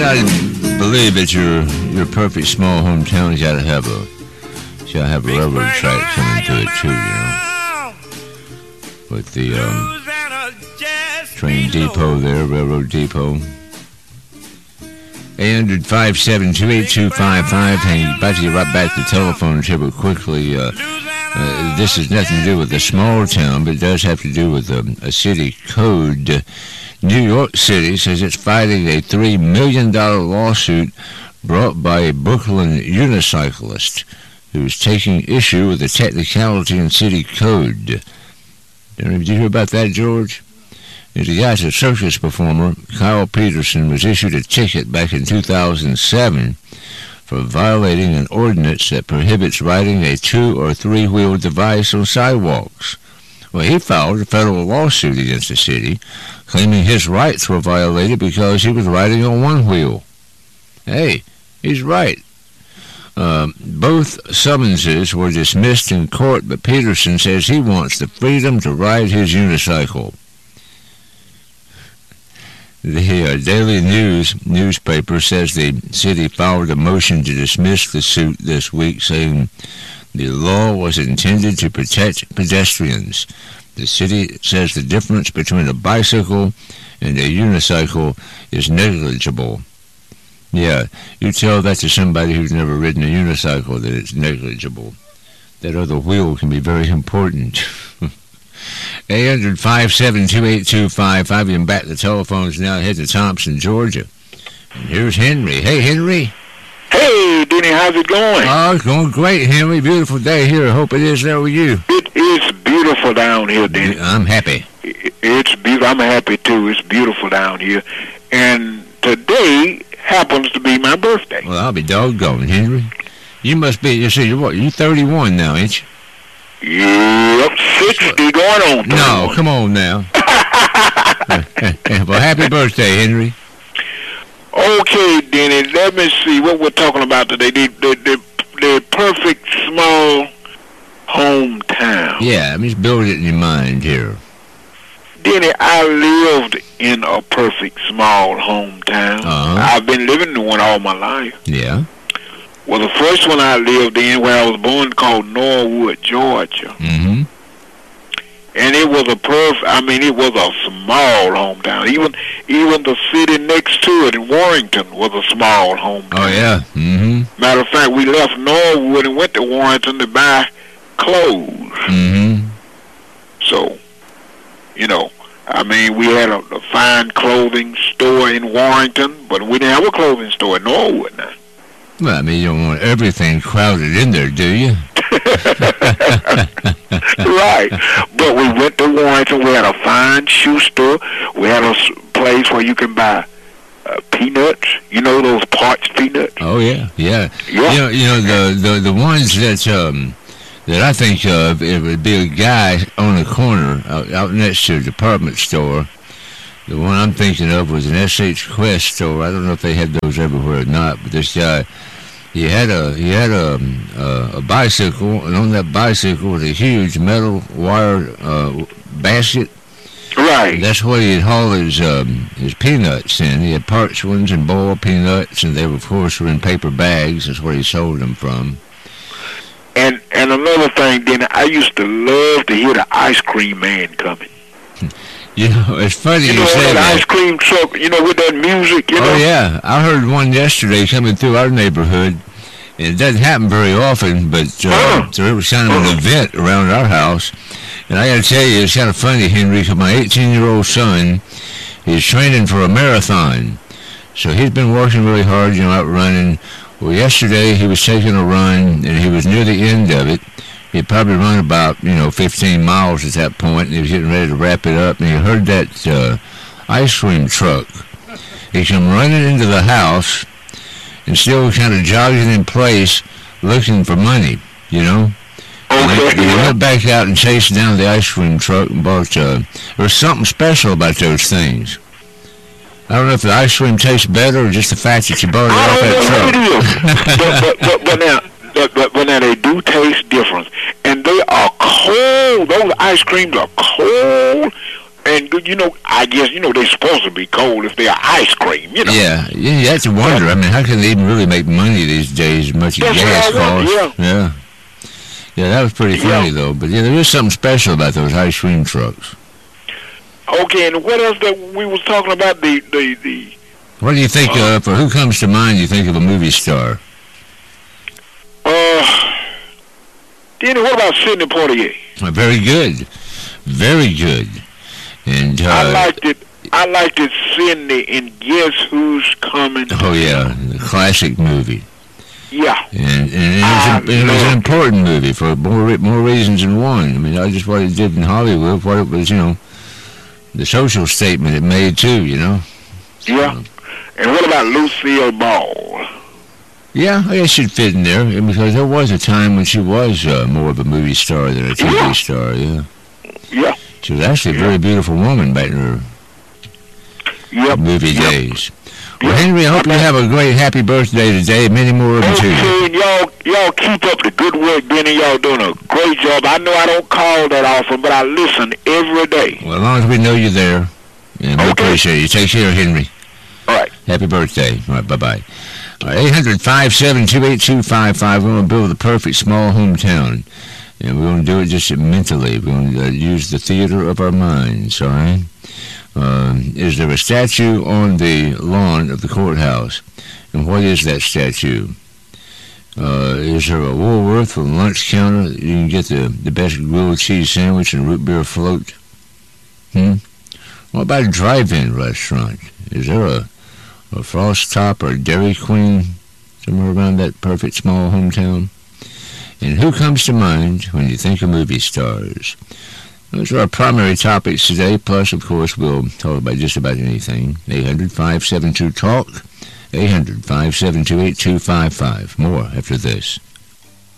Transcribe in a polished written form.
I believe that your perfect small hometown's got to have a railroad track coming through it too, you know. With the train depot there, railroad depot. 800-572-8255. Hey, about to get right back to the telephone here, but quickly, this has nothing to do with a small town, but it does have to do with a city code. New York City says it's fighting a $3 million lawsuit brought by a Brooklyn unicyclist who is taking issue with a technicality in city code. Did you hear about that, George? The guy's a circus performer. Kyle Peterson was issued a ticket back in 2007 for violating an ordinance that prohibits riding a 2- or 3-wheel device on sidewalks. Well, he filed a federal lawsuit against the city, claiming his rights were violated because he was riding on one wheel. Hey, he's right. Both summonses were dismissed in court, but Peterson says he wants the freedom to ride his unicycle. The Daily News newspaper says the city filed a motion to dismiss the suit this week, saying the law was intended to protect pedestrians. The city says the difference between a bicycle and a unicycle is negligible. Yeah, you tell that to somebody who's never ridden a unicycle that it's negligible. That other wheel can be very important. 800-572-8255. And back to the telephones now. Head to Thompson, Georgia. And here's Henry. Hey, Henry. Hey, Denny, how's it going? Oh, it's going great, Henry. Beautiful day here. I hope it is there with you. It is beautiful down here, Denny. I'm happy. It's beautiful. I'm happy, too. It's beautiful down here. And today happens to be my birthday. Well, I'll be doggone, Henry. You must be, you see, you're 31 now, ain't you? Yep, 60 going on. 31. No, come on now. Well, happy birthday, Henry. Okay, Denny, let me see what we're talking about today. The perfect small hometown. Yeah, I mean, just build it in your mind here. Denny, I lived in a perfect small hometown. I've been living in one all my life. Yeah. Well, the first one I lived in, where I was born, called Norwood, Georgia. Mm-hmm. And it was it was a small hometown. Even the city next to it in Warrington was a small hometown. Oh, yeah. Mm-hmm. Matter of fact, we left Norwood and went to Warrington to buy clothes. Mm-hmm. So, we had a fine clothing store in Warrington, but we didn't have a clothing store in Norwood now. Well, I mean, you don't want everything crowded in there, do you? Right. But we went to Warrington. We had a fine shoe store. We had a place where you can buy peanuts. You know those parched peanuts? Oh, yeah. Yeah. The ones that I think of, it would be a guy on the corner out next to a department store. The one I'm thinking of was an S.H. Quest store. I don't know if they had those everywhere or not, but this guy, he had a bicycle, and on that bicycle was a huge metal wire basket. Right. That's what he'd haul his peanuts in. He had parched ones and boiled peanuts, and they, of course, were in paper bags. That's where he sold them from. And another thing, then I used to love to hear the ice cream man coming. It's funny you say that. Ice cream truck, with that music, Oh, yeah. I heard one yesterday coming through our neighborhood. And it doesn't happen very often, but so it was kind of an event around our house. And I got to tell you, it's kind of funny, Henry, because my 18-year-old son is training for a marathon. So he's been working really hard, out running. Well, yesterday he was taking a run, and he was near the end of it. He'd probably run about, 15 miles at that point, and he was getting ready to wrap it up, and he heard that ice cream truck. He came running into the house and still kind of jogging in place looking for money, And he went back out and chased down the ice cream truck and bought, there was something special about those things. I don't know if the ice cream tastes better or just the fact that you bought it off that truck. But now they do taste different, and they are cold. Those ice creams are cold And I guess they're supposed to be cold if they're ice cream. Yeah, you have to wonder. I mean, how can they even really make money these days? As much as gas costs. Yeah, that was pretty funny though. But there is something special about those ice cream trucks. Okay, and what else that we was talking about? The What do you think of, or who comes to mind? You think of a movie star? Danny, what about Sidney Poitier? Very good, very good. And I liked it, Sidney, and Guess Who's Coming? Oh yeah, the classic movie. Yeah. And it was an important movie for more reasons than one. I mean, not just what it did in Hollywood, what it was, the social statement it made too, Yeah. And what about Lucille Ball? Yeah, I guess she'd fit in there, because there was a time when she was more of a movie star than a TV star, Yeah. She was actually a very beautiful woman back in her movie days. Well, Henry, I hope you have a great happy birthday today. Many more of them to you. Okay, and y'all keep up the good work, Benny. Y'all doing a great job. I know I don't call that often, but I listen every day. Well, as long as we know you're there, and we appreciate you. Take care, Henry. All right. Happy birthday. All right, bye-bye. All right, 800-572-8255. We're going to build the perfect small hometown. And we're going to do it just mentally. We're going to use the theater of our minds, all right? Is there a statue on the lawn of the courthouse? And what is that statue? Is there a Woolworth with a lunch counter that you can get the best grilled cheese sandwich and root beer float? What about a drive-in restaurant? Is there a Frost Top or a Dairy Queen somewhere around that perfect small hometown? And who comes to mind when you think of movie stars? Those are our primary topics today. Plus, of course, we'll talk about just about anything. 800-572-TALK, 800-572-8255. More after this.